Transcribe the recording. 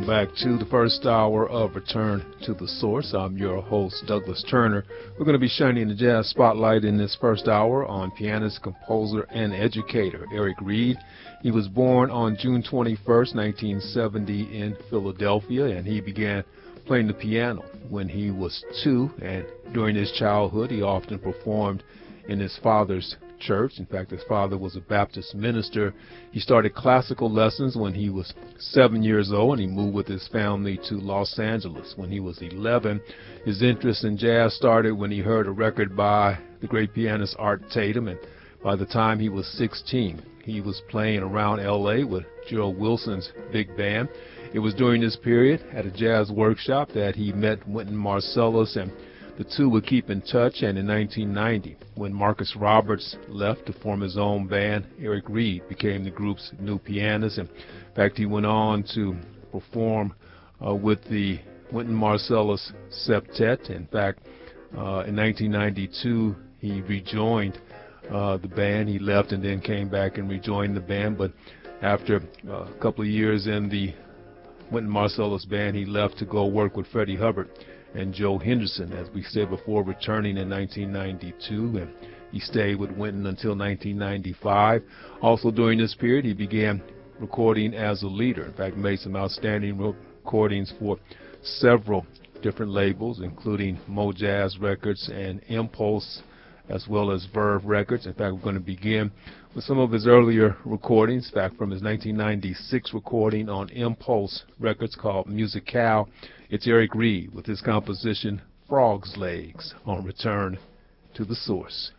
Welcome back to the first hour of Return to the Source. I'm your host, Douglas Turner. We're going to be shining the jazz spotlight in this first hour on pianist, composer, and educator Eric Reed. He was born on June 21st, 1970 in Philadelphia, and he began playing the piano when he was 2, and during his childhood he often performed in his father's church. In fact, his father was a Baptist minister. He started classical lessons when he was 7 years old, and he moved with his family to Los Angeles when he was 11. His interest in jazz started when he heard a record by the great pianist Art Tatum, and by the time he was 16, he was playing around L.A. with Gerald Wilson's big band. It was during this period at a jazz workshop that he met Wynton Marsalis, and the two would keep in touch. And in 1990, when Marcus Roberts left to form his own band, Eric Reed became the group's new pianist. And in fact, he went on to perform with the Wynton Marsalis Septet. In fact, in 1992, he rejoined the band. He left and then came back and rejoined the band. But after a couple of years in the Wynton Marsalis band, he left to go work with Freddie Hubbard and Joe Henderson, as we said before, returning in 1992, and he stayed with Wynton until 1995. Also during this period, he began recording as a leader. In fact, made some outstanding recordings for several different labels, including Mojazz Records and Impulse, as well as Verve Records. In fact, we're going to begin with some of his earlier recordings, in fact, from his 1996 recording on Impulse Records called Musicale. It's Eric Reed with his composition Frog's Legs on Return to the Source.